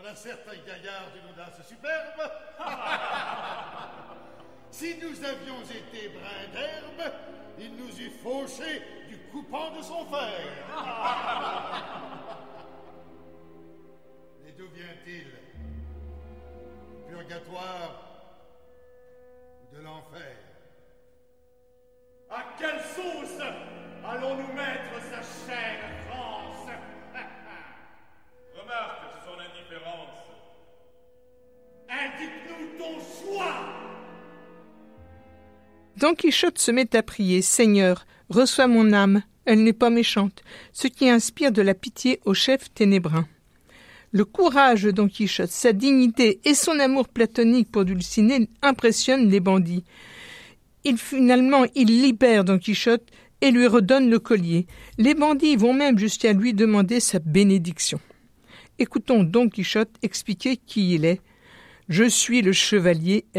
un certain gaillard d'une audace superbe. Si nous avions été brins d'herbe, il nous eût fauchés du coupant de son fer. Et d'où vient-il? Du purgatoire ou de l'enfer? À quelle sauce allons-nous mettre sa chère France? Remarque son indifférence. Indique-nous ton choix. Don Quichotte se met à prier « Seigneur, reçois mon âme, elle n'est pas méchante », ce qui inspire de la pitié au chef ténébrin. Le courage de Don Quichotte, sa dignité et son amour platonique pour Dulcinée impressionnent les bandits. Finalement, il libère Don Quichotte et lui redonne le collier. Les bandits vont même jusqu'à lui demander sa bénédiction. Écoutons Don Quichotte expliquer qui il est. « Je suis le chevalier errant. »